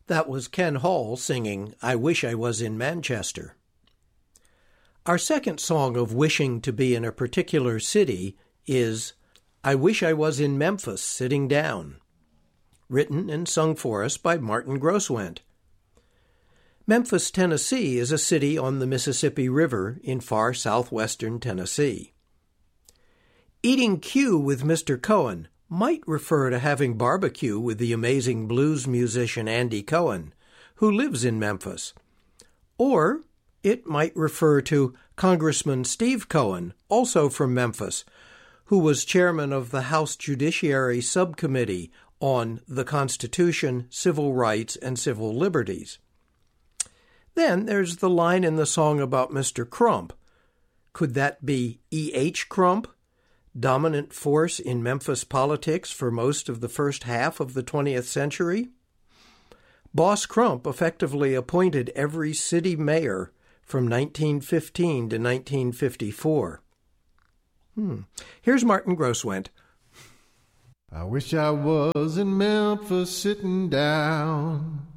That was Ken Hall singing I Wish I Was in Manchester. Our second song of wishing to be in a particular city is I Wish I Was in Memphis Sitting Down, written and sung for us by Martin Groswent. Memphis, Tennessee is a city on the Mississippi River in far southwestern Tennessee. Eating Q with Mr. Cohen might refer to having barbecue with the amazing blues musician Andy Cohen, who lives in Memphis. Or it might refer to Congressman Steve Cohen, also from Memphis, who was chairman of the House Judiciary Subcommittee on the Constitution, Civil Rights, and Civil Liberties. Then there's the line in the song about Mr. Crump. Could that be E.H. Crump, dominant force in Memphis politics for most of the first half of the 20th century? Boss Crump effectively appointed every city mayor from 1915 to 1954. Here's Martin Groswent. I wish I was in Memphis sitting down,